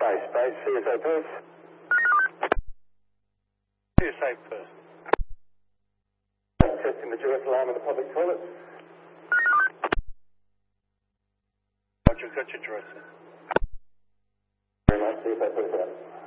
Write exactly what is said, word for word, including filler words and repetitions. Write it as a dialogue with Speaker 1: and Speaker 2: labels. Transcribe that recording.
Speaker 1: High space, C S A Perth.
Speaker 2: C S A Perth.
Speaker 1: Testing the direct alarm in the public toilet.
Speaker 2: Roger, got your direction.
Speaker 1: Very much, C S A Perth out.